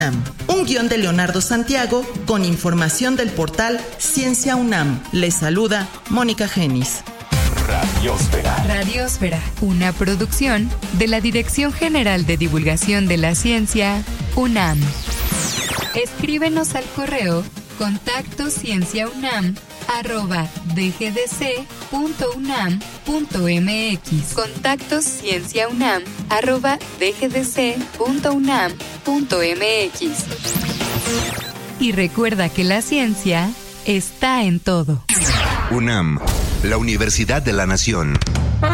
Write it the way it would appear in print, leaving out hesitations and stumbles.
Un guión de Leonardo Santiago con información del portal Ciencia UNAM. Les saluda Mónica Genis. Radiosfera. Radiosfera, una producción de la Dirección General de Divulgación de la Ciencia, UNAM. Escríbenos al correo contactoscienciaunam@dgdc.unam.mx. contactoscienciaunam@dgdc.unam.mx. Y recuerda que la ciencia está en todo. UNAM, la Universidad de la Nación.